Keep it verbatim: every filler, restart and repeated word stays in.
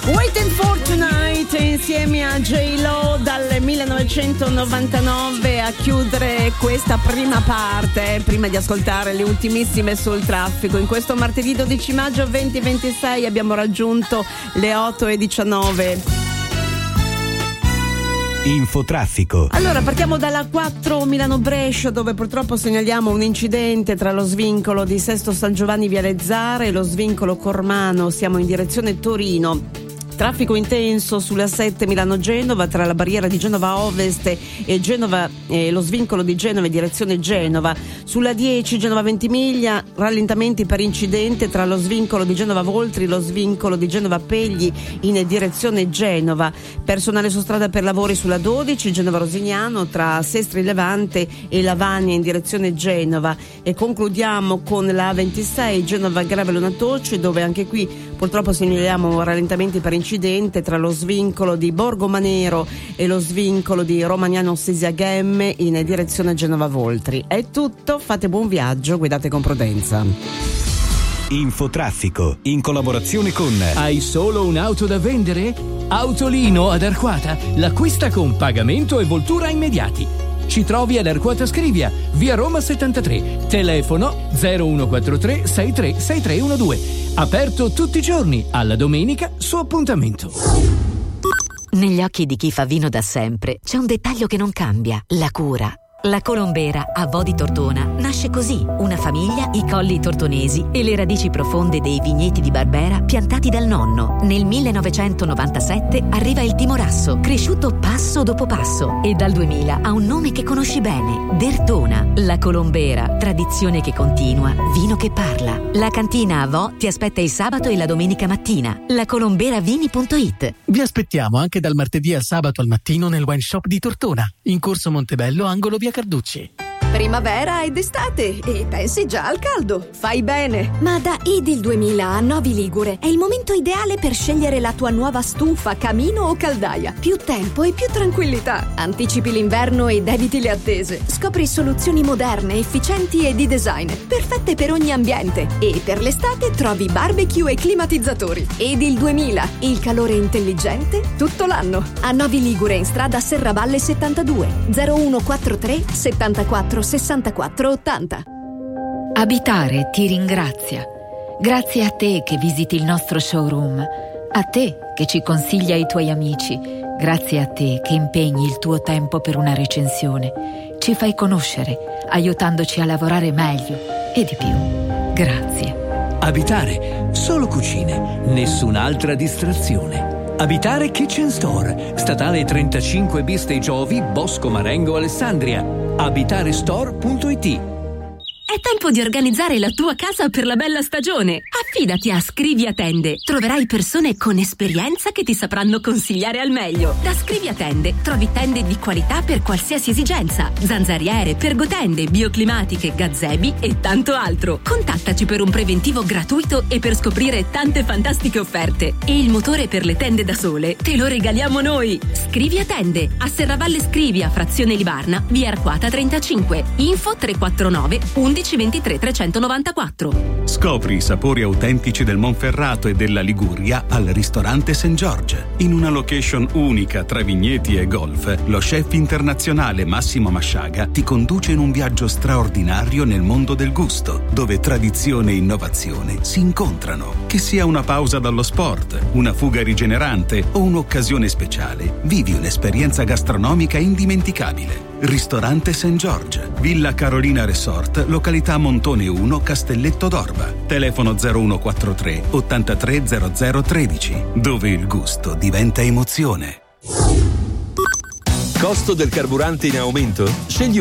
Waiting for Tonight insieme a J-Lo dal millenovecentonovantanove a chiudere questa prima parte, prima di ascoltare le ultimissime sul traffico. In questo martedì dodici maggio duemilaventisei abbiamo raggiunto le otto e diciannove. Infotraffico. Allora partiamo dalla quattro Milano-Brescia, dove purtroppo segnaliamo un incidente tra lo svincolo di Sesto San Giovanni Viale Zara e lo svincolo Cormano. Siamo in direzione Torino. Traffico intenso sulla sette Milano-Genova tra la barriera di Genova Ovest e Genova e lo svincolo di Genova in direzione Genova. Sulla dieci Genova Ventimiglia rallentamenti per incidente tra lo svincolo di Genova Voltri e lo svincolo di Genova Pegli in direzione Genova. Personale su strada per lavori sulla dodici Genova Rosignano tra Sestri Levante e Lavagna in direzione Genova. E concludiamo con la ventisei Genova Gravelona Tocci, dove anche qui purtroppo segnaliamo rallentamenti per incidente tra lo svincolo di Borgomanero e lo svincolo di Romagnano Sesia Gemme in direzione Genova Voltri. È tutto, fate buon viaggio, guidate con prudenza. Infotraffico, in collaborazione con Hai solo un'auto da vendere? Autolino ad Arquata, l'acquista con pagamento e voltura immediati. Ci trovi ad Arquata Scrivia, via Roma settantatré, telefono zero uno quattro tre sei tre sei tre uno due. Aperto tutti i giorni, alla domenica su appuntamento. Negli occhi di chi fa vino da sempre c'è un dettaglio che non cambia: la cura. La Colombera a Vo di Tortona nasce così: una famiglia, i colli tortonesi e le radici profonde dei vigneti di Barbera piantati dal nonno. Nel millenovecentonovantasette arriva il Timorasso, cresciuto passo dopo passo, e dal duemila ha un nome che conosci bene: Dertona. La Colombera, tradizione che continua, vino che parla. La cantina a Vo ti aspetta il sabato e la domenica mattina. la colombera vini punto it. Vi aspettiamo anche dal martedì al sabato al mattino nel wine shop di Tortona, in Corso Montebello, angolo via Carducci. Primavera ed estate e pensi già al caldo. Fai bene. Ma da Idil duemila a Novi Ligure è il momento ideale per scegliere la tua nuova stufa, camino o caldaia. Più tempo e più tranquillità. Anticipi l'inverno ed eviti le attese. Scopri soluzioni moderne, efficienti e di design, perfette per ogni ambiente. E per l'estate trovi barbecue e climatizzatori. Idil duemila, il calore intelligente tutto l'anno. A Novi Ligure in strada Serravalle settantadue, zero uno quattro tre settantaquattro sessantaquattro ottanta. Abitare ti ringrazia. Grazie a te che visiti il nostro showroom, a te che ci consiglia i tuoi amici, grazie a te che impegni il tuo tempo per una recensione, ci fai conoscere, aiutandoci a lavorare meglio e di più. Grazie. Abitare, solo cucine, nessun'altra distrazione. Abitare Kitchen Store, statale trentacinque bis dei Giovi, Bosco Marengo, Alessandria. abitare store punto it. È tempo di organizzare la tua casa per la bella stagione. Affidati a Scrivia Tende. Troverai persone con esperienza che ti sapranno consigliare al meglio. Da Scrivia Tende trovi tende di qualità per qualsiasi esigenza. Zanzariere, pergotende, bioclimatiche, gazebi e tanto altro. Contattaci per un preventivo gratuito e per scoprire tante fantastiche offerte. E il motore per le tende da sole te lo regaliamo noi. Scrivia Tende, a Serravalle Scrivia, frazione Libarna, via Arquata trentacinque. Info tre quattro nove undici ventitré trecentonovantaquattro. Scopri i sapori autentici del Monferrato e della Liguria al ristorante Saint George. In una location unica tra vigneti e golf, lo chef internazionale Massimo Masciaga ti conduce in un viaggio straordinario nel mondo del gusto, dove tradizione e innovazione si incontrano. Che sia una pausa dallo sport, una fuga rigenerante o un'occasione speciale, vivi un'esperienza gastronomica indimenticabile. Ristorante Saint George, Villa Carolina Resort, località Montone uno, Castelletto d'Orba. Telefono zero uno quattro tre ottantatré zero zero tredici, dove il gusto diventa emozione. Costo del carburante in aumento? Scegli